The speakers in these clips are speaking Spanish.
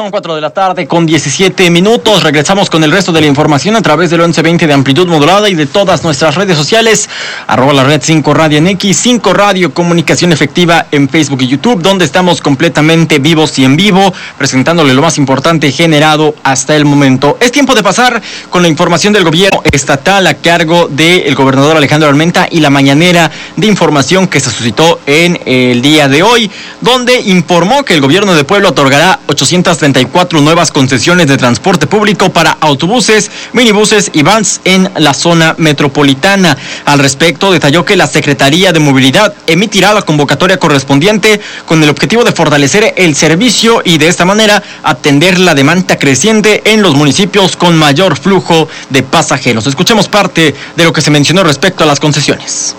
Son 4 de la tarde con 17 minutos. Regresamos con el resto de la información a través del 1120 de amplitud modulada y de todas nuestras redes sociales. @ la red 5 Radio en X, 5 Radio Comunicación Efectiva en Facebook y YouTube, donde estamos completamente vivos y en vivo, presentándole lo más importante generado hasta el momento. Es tiempo de pasar con la información del gobierno estatal a cargo del gobernador Alejandro Armenta y la mañanera de información que se suscitó en el día de hoy, donde informó que el gobierno de Puebla otorgará 834 nuevas concesiones de transporte público para autobuses, minibuses y vans en la zona metropolitana. Al respecto, detalló que la Secretaría de Movilidad emitirá la convocatoria correspondiente con el objetivo de fortalecer el servicio y de esta manera atender la demanda creciente en los municipios con mayor flujo de pasajeros. Escuchemos parte de lo que se mencionó respecto a las concesiones.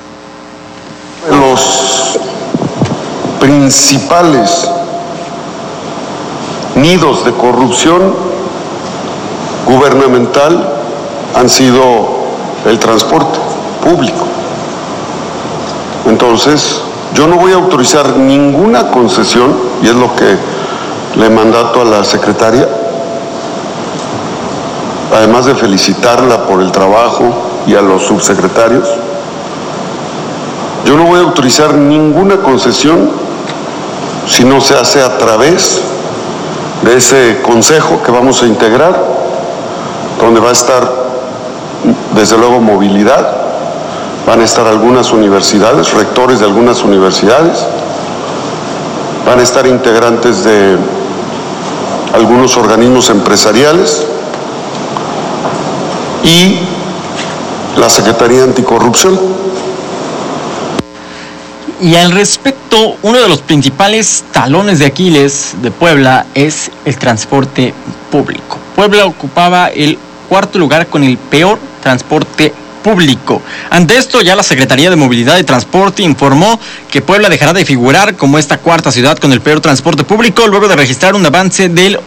Los principales nidos de corrupción gubernamental han sido el transporte público. Entonces, yo no voy a autorizar ninguna concesión, y es lo que le mandato a la secretaria, además de felicitarla por el trabajo y a los subsecretarios. Yo no voy a autorizar ninguna concesión si no se hace a través de ese consejo que vamos a integrar, donde va a estar, desde luego, movilidad, van a estar algunas universidades, rectores de algunas universidades, van a estar integrantes de algunos organismos empresariales y la Secretaría Anticorrupción. Y al respecto, uno de los principales talones de Aquiles de Puebla es el transporte público. Puebla ocupaba el 4º lugar con el peor transporte público. Ante esto, ya la Secretaría de Movilidad y Transporte informó que Puebla dejará de figurar como esta 4ª ciudad con el peor transporte público, luego de registrar un avance del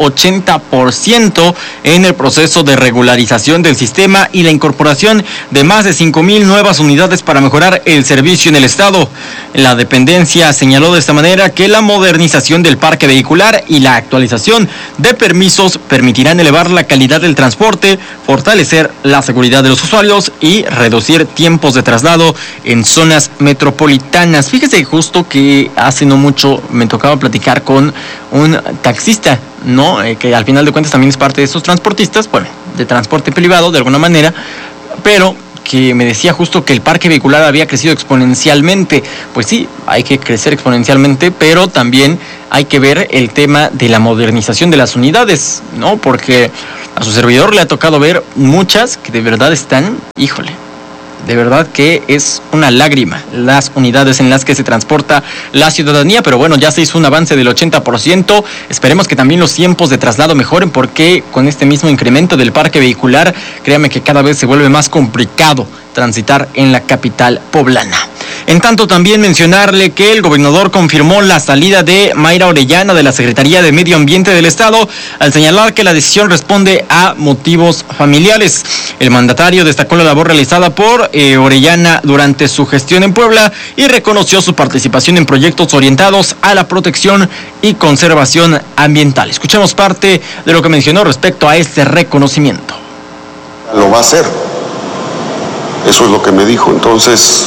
80% en el proceso de regularización del sistema y la incorporación de más de 5,000 nuevas unidades para mejorar el servicio en el estado. La dependencia señaló de esta manera que la modernización del parque vehicular y la actualización de permisos permitirán elevar la calidad del transporte, fortalecer la seguridad de los usuarios y reducir tiempos de traslado en zonas metropolitanas. Fíjese justo que hace no mucho me tocaba platicar con un taxista, ¿no? Que al final de cuentas también es parte de esos transportistas, bueno, de transporte privado de alguna manera, pero que me decía justo que el parque vehicular había crecido exponencialmente. Pues sí, hay que crecer exponencialmente, pero también hay que ver el tema de la modernización de las unidades, ¿no? Porque a su servidor le ha tocado ver muchas que de verdad están, híjole, de verdad que es una lágrima las unidades en las que se transporta la ciudadanía, pero bueno, ya se hizo un avance del 80%, esperemos que también los tiempos de traslado mejoren, porque con este mismo incremento del parque vehicular, créame que cada vez se vuelve más complicado transitar en la capital poblana. En tanto, también mencionarle que el gobernador confirmó la salida de Mayra Orellana de la Secretaría de Medio Ambiente del Estado, al señalar que la decisión responde a motivos familiares. El mandatario destacó la labor realizada por Orellana durante su gestión en Puebla y reconoció su participación en proyectos orientados a la protección y conservación ambiental. Escuchemos parte de lo que mencionó respecto a este reconocimiento. Lo va a hacer. Eso es lo que me dijo. Entonces,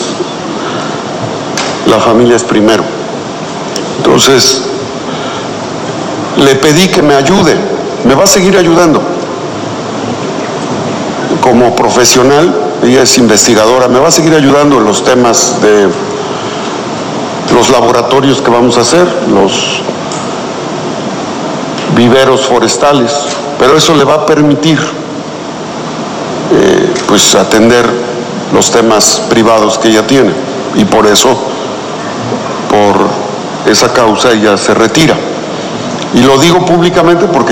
la familia es primero. Entonces, le pedí que me ayude. Me va a seguir ayudando. Como profesional, ella es investigadora, me va a seguir ayudando en los temas de los laboratorios que vamos a hacer, los viveros forestales, pero eso le va a permitir pues atender los temas privados que ella tiene, y por eso, por esa causa, ella se retira. Y lo digo públicamente porque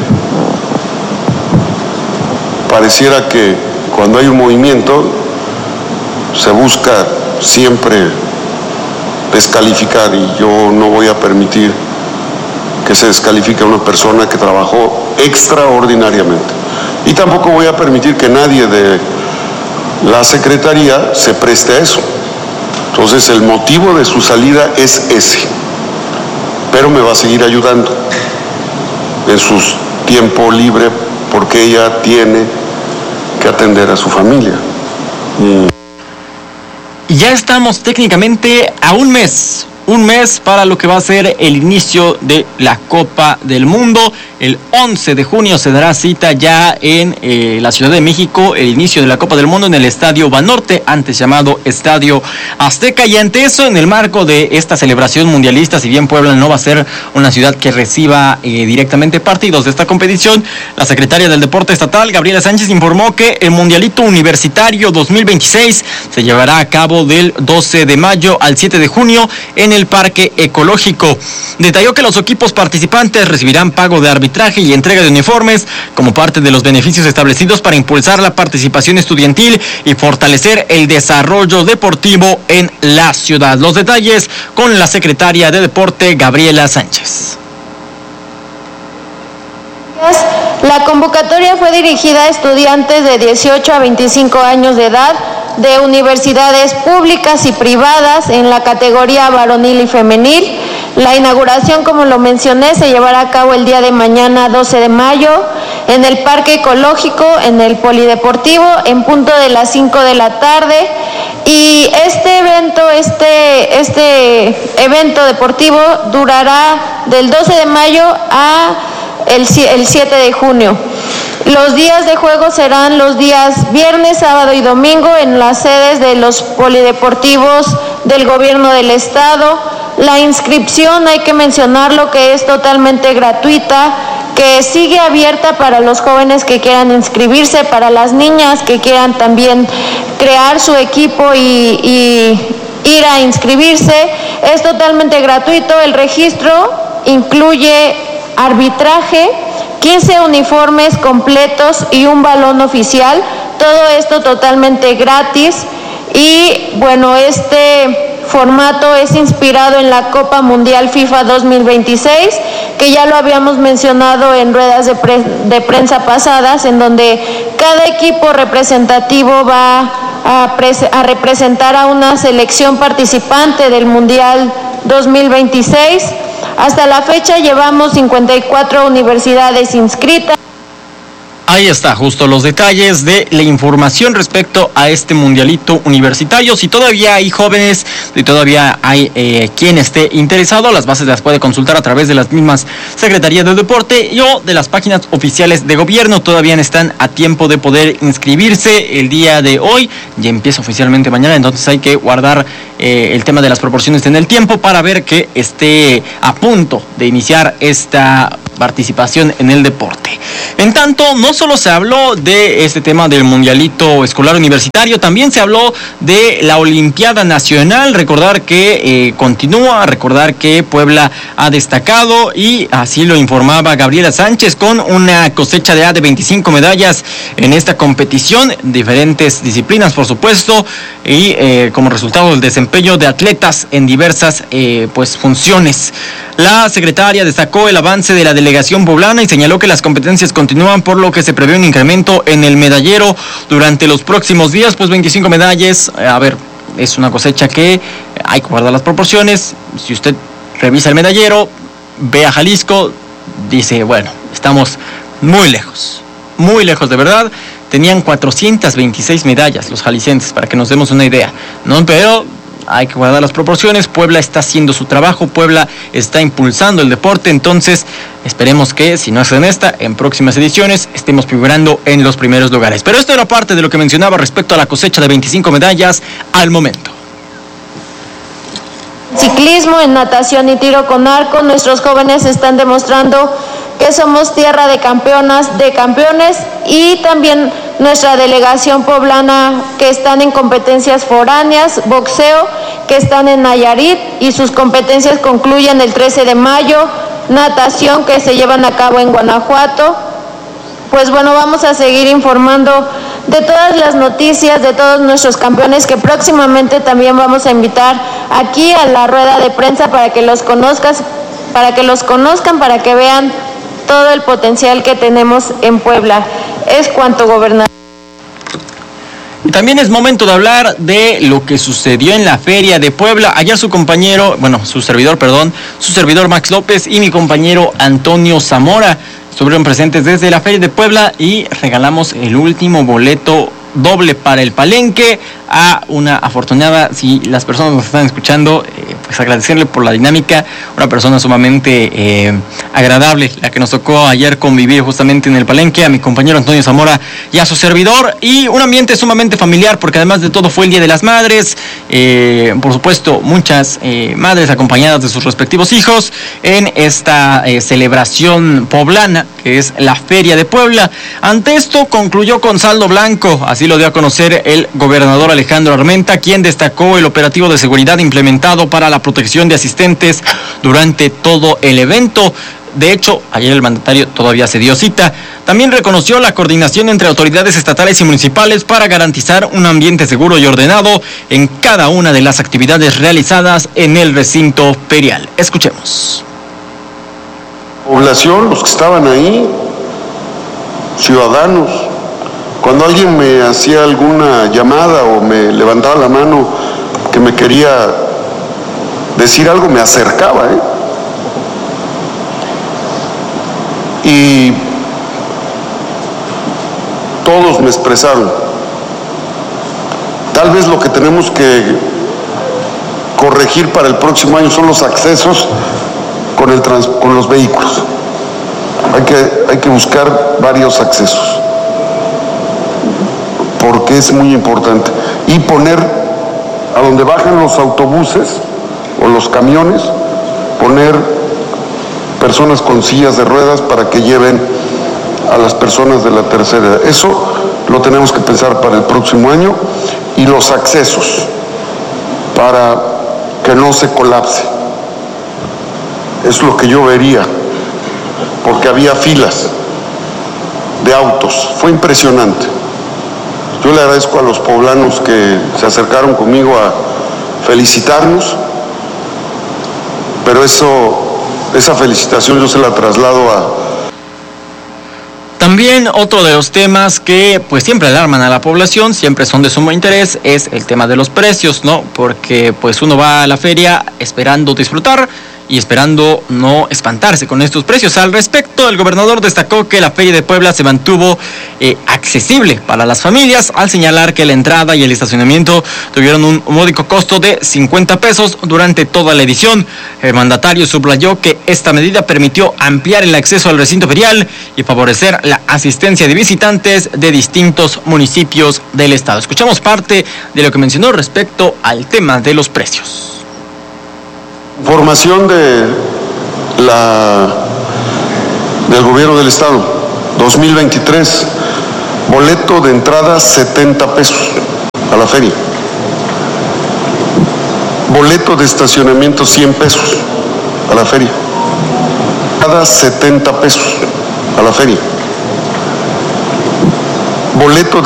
pareciera que cuando hay un movimiento se busca siempre descalificar, y yo no voy a permitir que se descalifique a una persona que trabajó extraordinariamente. Y tampoco voy a permitir que nadie de la Secretaría se preste a eso. Entonces, el motivo de su salida es ese, pero me va a seguir ayudando. en su tiempo libre, porque ella tiene que atender a su familia. Y ya estamos técnicamente a un mes para lo que va a ser el inicio de la Copa del Mundo. El 11 de junio se dará cita ya en la Ciudad de México, el inicio de la Copa del Mundo en el Estadio Banorte, antes llamado Estadio Azteca. Y ante eso, en el marco de esta celebración mundialista, si bien Puebla no va a ser una ciudad que reciba directamente partidos de esta competición, la secretaria del Deporte Estatal, Gabriela Sánchez, informó que el Mundialito Universitario 2026 se llevará a cabo del 12 de mayo al 7 de junio en el Parque Ecológico. Detalló que los equipos participantes recibirán pago de arbitraje y entrega de uniformes como parte de los beneficios establecidos para impulsar la participación estudiantil y fortalecer el desarrollo deportivo en la ciudad. Los detalles con la secretaria de Deporte, Gabriela Sánchez. La convocatoria fue dirigida a estudiantes de 18 a 25 años de edad de universidades públicas y privadas en la categoría varonil y femenil. La inauguración, como lo mencioné, se llevará a cabo el día de mañana, 12 de mayo, en el Parque Ecológico, en el Polideportivo, en punto de las 5 de la tarde. Y este evento deportivo durará del 12 de mayo a el 7 de junio. Los días de juego serán los días viernes, sábado y domingo en las sedes de los polideportivos del gobierno del estado. La inscripción, hay que mencionarlo, que es totalmente gratuita, que sigue abierta para los jóvenes que quieran inscribirse, para las niñas que quieran también crear su equipo y ir a inscribirse. Es totalmente gratuito. El registro incluye arbitraje, 15 uniformes completos y un balón oficial, todo esto totalmente gratis. Y bueno, este formato es inspirado en la Copa Mundial FIFA 2026, que ya lo habíamos mencionado en ruedas de prensa pasadas, en donde cada equipo representativo va a representar a una selección participante del Mundial 2026. Hasta la fecha llevamos 54 universidades inscritas. Ahí está, justo los detalles de la información respecto a este mundialito universitario. Si todavía hay jóvenes, si todavía hay quien esté interesado, las bases las puede consultar a través de las mismas Secretarías de Deporte o de las páginas oficiales de gobierno. Todavía están a tiempo de poder inscribirse el día de hoy. Ya empieza oficialmente mañana, entonces hay que guardar el tema de las proporciones en el tiempo para ver que esté a punto de iniciar esta participación en el deporte. En tanto, no solo se habló de este tema del mundialito escolar universitario, también se habló de la Olimpiada Nacional. Recordar que continúa, recordar que Puebla ha destacado, y así lo informaba Gabriela Sánchez, con una cosecha de 25 medallas en esta competición, diferentes disciplinas por supuesto, y como resultado del desempeño de atletas en diversas funciones. La secretaria destacó el avance de la delegación poblana y señaló que las competencias continúan, por lo que se prevé un incremento en el medallero durante los próximos días. 25 medallas, es una cosecha que hay que guardar las proporciones. Si usted revisa el medallero, ve a Jalisco, dice, bueno, estamos muy lejos de verdad. Tenían 426 medallas los jaliscienses, para que nos demos una idea, ¿no? Pero hay que guardar las proporciones. Puebla está haciendo su trabajo, Puebla está impulsando el deporte, entonces esperemos que, si no es en esta, en próximas ediciones estemos figurando en los primeros lugares. Pero esto era parte de lo que mencionaba respecto a la cosecha de 25 medallas al momento. Ciclismo, en natación y tiro con arco, nuestros jóvenes están demostrando que somos tierra de campeonas, de campeones, y también nuestra delegación poblana, que están en competencias foráneas, boxeo, que están en Nayarit y sus competencias concluyen el 13 de mayo, natación, que se llevan a cabo en Guanajuato. Pues bueno, vamos a seguir informando de todas las noticias de todos nuestros campeones, que próximamente también vamos a invitar aquí a la rueda de prensa para que los conozcan, para que vean todo el potencial que tenemos en Puebla. Es cuanto, gobernador. Y también es momento de hablar de lo que sucedió en la Feria de Puebla. Ayer su servidor Max López y mi compañero Antonio Zamora estuvieron presentes desde la Feria de Puebla y regalamos el último boleto doble para el Palenque a una afortunada. Si las personas nos están escuchando, pues agradecerle por la dinámica, una persona sumamente agradable, la que nos tocó ayer convivir justamente en el Palenque, a mi compañero Antonio Zamora y a su servidor, y un ambiente sumamente familiar, porque además de todo fue el Día de las Madres, por supuesto muchas madres acompañadas de sus respectivos hijos en esta celebración poblana que es la Feria de Puebla. Ante esto concluyó con saldo blanco, así lo dio a conocer el gobernador Alejandro Armenta, quien destacó el operativo de seguridad implementado para la protección de asistentes durante todo el evento. De hecho, ayer el mandatario todavía se dio cita. También reconoció la coordinación entre autoridades estatales y municipales para garantizar un ambiente seguro y ordenado en cada una de las actividades realizadas en el recinto ferial. Escuchemos. Población, los que estaban ahí, ciudadanos, cuando alguien me hacía alguna llamada o me levantaba la mano que me quería decir algo, me acercaba, y todos me expresaron. Tal vez lo que tenemos que corregir para el próximo año son los accesos con los vehículos. Hay que buscar varios accesos, porque es muy importante, y poner a donde bajan los autobuses o los camiones, poner personas con sillas de ruedas para que lleven a las personas de la tercera edad. Eso lo tenemos que pensar para el próximo año, y los accesos para que no se colapse. Es lo que yo vería, porque había filas de autos, fue impresionante. Yo le agradezco a los poblanos que se acercaron conmigo a felicitarnos, pero esa felicitación yo se la traslado a... También otro de los temas que pues siempre alarman a la población, siempre son de sumo interés, es el tema de los precios, ¿no? Porque pues uno va a la feria esperando disfrutar y esperando no espantarse con estos precios. Al respecto, el gobernador destacó que la Feria de Puebla se mantuvo accesible para las familias, al señalar que la entrada y el estacionamiento tuvieron un módico costo de 50 pesos durante toda la edición. El mandatario subrayó que esta medida permitió ampliar el acceso al recinto ferial y favorecer la asistencia de visitantes de distintos municipios del estado. Escuchamos parte de lo que mencionó respecto al tema de los precios. Información del gobierno del estado, 2023, boleto de entrada 70 pesos a la feria, boleto de estacionamiento 100 pesos a la feria, entrada 70 pesos a la feria, boleto